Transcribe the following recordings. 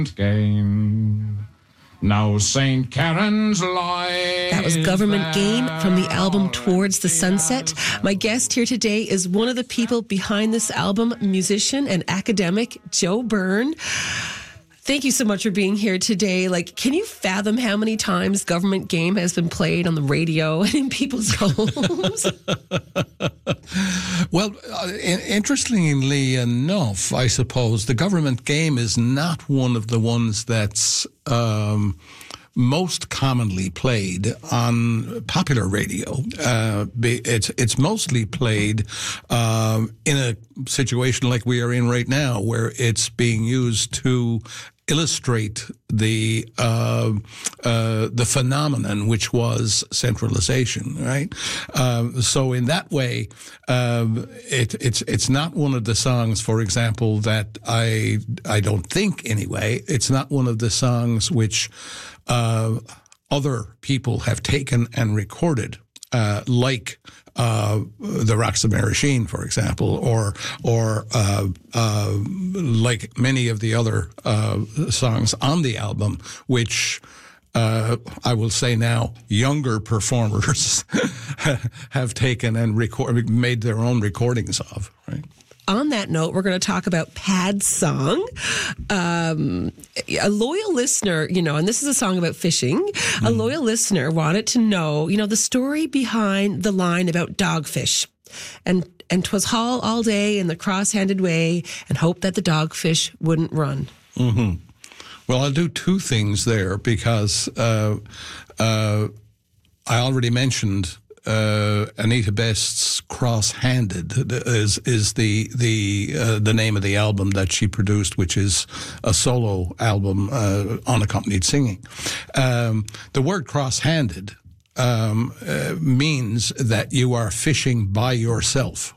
Game. Now St. Karen's lies. That was Government Game from the album Towards the Sunset. My guest here today is one of the people behind this album, musician and academic Joe Byrne. Thank you so much for being here today. Can you fathom how many times Government Game has been played on the radio and in people's homes? Well, interestingly enough, I suppose the Government Game is not one of the ones that's most commonly played on popular radio. It's mostly played in a situation like we are in right now, where it's being used to illustrate the phenomenon which was centralization, right? So in that way, it's not one of the songs, for example, that I don't think anyway. It's not one of the songs which other people have taken and recorded, like the Rocks of Marasheen, for example, or like many of the other songs on the album, which I will say now, younger performers have taken and made their own recordings of, right? On that note, we're going to talk about Pad's song. A loyal listener, and this is a song about fishing. A loyal listener wanted to know, the story behind the line about dogfish. And 'twas haul all day in the cross-handed way and hope that the dogfish wouldn't run. Mm-hmm. Well, I'll do two things there because I already mentioned Anita Best's Cross-Handed is the name of the album that she produced, which is a solo album, unaccompanied singing. The word cross-handed means that you are fishing by yourself.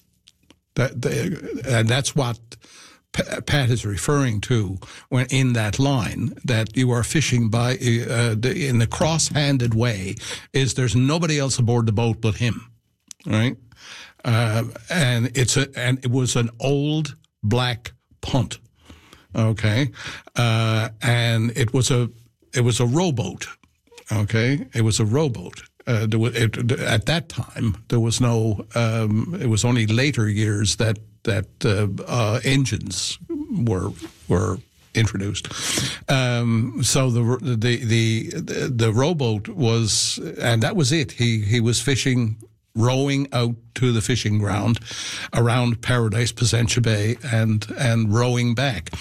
And that's what Pat is referring to when in that line, that you are fishing by in the cross-handed way, is there's nobody else aboard the boat but him, right? And it was an old black punt, okay, and it was a rowboat, okay, it was a rowboat. At that time, there was no. It was only later years that engines were introduced. So the rowboat was, and that was it. He was fishing, rowing out to the fishing ground around Paradise, Placentia Bay, and rowing back.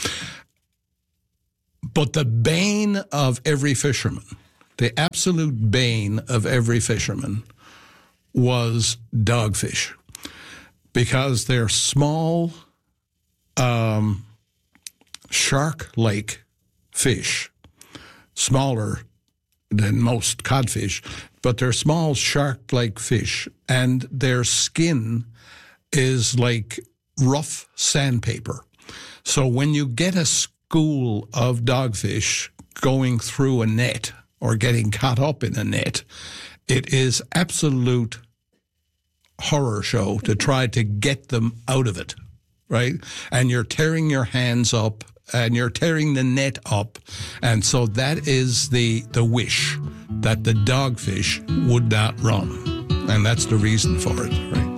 But the bane of every fisherman, the absolute bane of every fisherman, was dogfish. Because they're small, shark-like fish, smaller than most codfish, but they're small shark-like fish, and their skin is like rough sandpaper. So when you get a school of dogfish going through a net or getting caught up in a net, it is absolute horror show to try to get them out of it, right? And you're tearing your hands up and you're tearing the net up. And so that is the wish, that the dogfish would not run. And that's the reason for it, right?